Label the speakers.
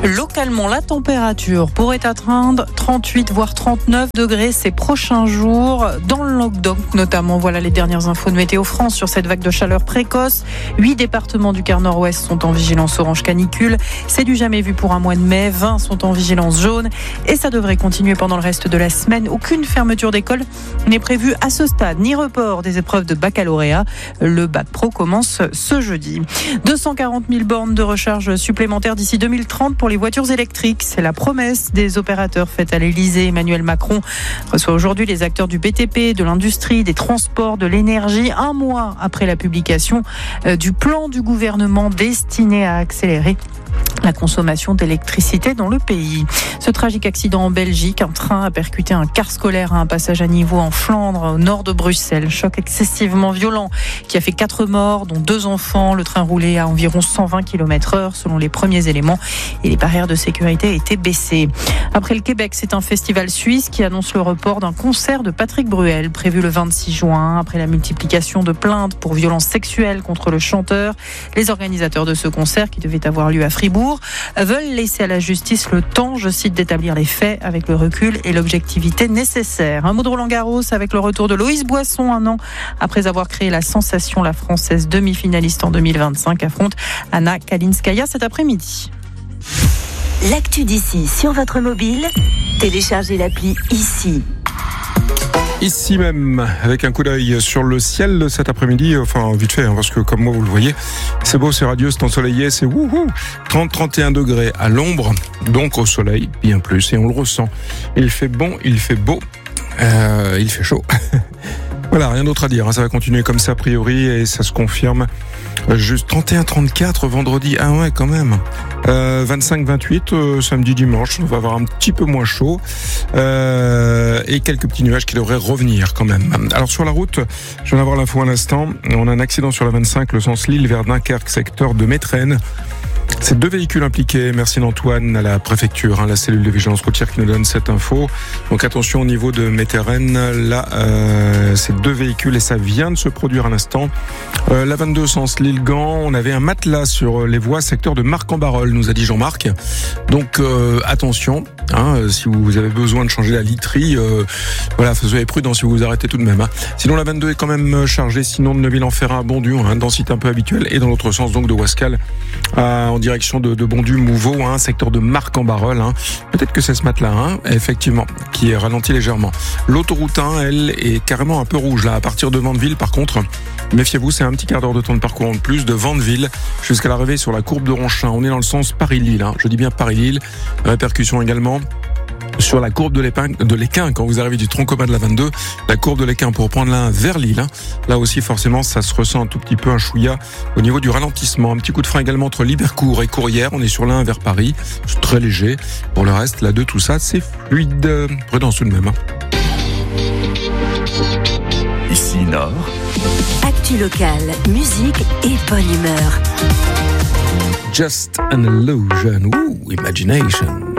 Speaker 1: Localement, la température pourrait atteindre 38 voire 39 degrés ces prochains jours dans le Languedoc notamment. Voilà les dernières infos de Météo France sur cette vague de chaleur précoce. 8 départements du quart nord-ouest sont en vigilance orange canicule. C'est du jamais vu pour un mois de mai. 20 sont en vigilance jaune et ça devrait continuer pendant le reste de la semaine. Aucune fermeture d'école n'est prévue à ce stade, ni report des épreuves de baccalauréat. Le bac pro commence ce jeudi. 240 000 bornes de recharge supplémentaires d'ici 2030 pour les voitures électriques. C'est la promesse des opérateurs faite à l'Elysée. Emmanuel Macron reçoit aujourd'hui les acteurs du BTP, de l'industrie, des transports, de l'énergie, un mois après la publication du plan du gouvernement destiné à accélérer la consommation d'électricité dans le pays. Ce tragique accident en Belgique, un train a percuté un car scolaire à un passage à niveau en Flandre, au nord de Bruxelles. Choc excessivement violent qui a fait 4 morts, dont 2 enfants. Le train roulait à environ 120 km/h selon les premiers éléments et les barrières de sécurité étaient baissées. Après le Québec, c'est un festival suisse qui annonce le report d'un concert de Patrick Bruel prévu le 26 juin. Après la multiplication de plaintes pour violences sexuelles contre le chanteur, les organisateurs de ce concert qui devait avoir lieu à Fribourg veulent laisser à la justice le temps, je cite, d'établir les faits avec le recul et l'objectivité nécessaires. Un mot de Roland-Garros avec le retour de Loïs Boisson, un an après avoir créé la sensation. La Française demi-finaliste en 2025 affronte Anna Kalinskaya cet après-midi.
Speaker 2: L'actu d'ici sur votre mobile, téléchargez l'appli ICI.
Speaker 3: Ici même, avec un coup d'œil sur le ciel cet après-midi, enfin vite fait, parce que comme moi vous le voyez, c'est beau, c'est radieux, c'est ensoleillé, c'est 30-31 degrés à l'ombre, donc au soleil, bien plus, et on le ressent. Il fait bon, il fait beau, il fait chaud. Voilà, rien d'autre à dire, ça va continuer comme ça a priori, et ça se confirme. Juste 31-34 vendredi, ah ouais quand même. 25-28 samedi, dimanche, on va avoir un petit peu moins chaud et quelques petits nuages qui devraient revenir quand même. Alors sur la route, je viens d'avoir l'info à l'instant, on a un accident sur la 25, le sens Lille vers Dunkerque, secteur de Métrenne. C'est 2 véhicules impliqués. Merci d'Antoine à la préfecture, la cellule de vigilance routière qui nous donne cette info. Donc attention au niveau de Méteren, là c'est 2 véhicules et ça vient de se produire à l'instant. La 22 sens Lille-Gand, on avait un matelas sur les voies secteur de Marc-en-Barœul, nous a dit Jean-Marc. Donc attention, si vous avez besoin de changer la literie, voilà, soyez prudents si vous vous arrêtez tout de même. Sinon la 22 est quand même chargée, sinon de Neuville-en-Ferrain à Bondu, densité un peu habituelle, et dans l'autre sens donc de Wascal en direction de Bondu-Mouveau, secteur de Marc-en-Barœul. Peut-être que c'est ce matelas, effectivement, qui est ralenti légèrement. L'autoroute 1, elle, est carrément un peu rouge, là, à partir de Vandeville, par contre. Méfiez-vous, c'est un petit quart d'heure de temps de parcours en plus, de Vandeville jusqu'à l'arrivée sur la courbe de Ronchin. On est dans le sens Paris-Lille, je dis bien Paris-Lille. Répercussion également sur la courbe de l'Équin, quand vous arrivez du tronc commun de la 22, la courbe de l'Équin pour prendre la 1 vers Lille. Là aussi, forcément, ça se ressent un tout petit peu un chouïa au niveau du ralentissement. Un petit coup de frein également entre Libercourt et Courrières. On est sur la 1 vers Paris. C'est très léger. Pour le reste, la 2, tout ça, c'est fluide. Prudence tout de même.
Speaker 4: Ici Nord.
Speaker 2: Actu locale, musique et bonne humeur.
Speaker 3: Just an illusion. Imagination.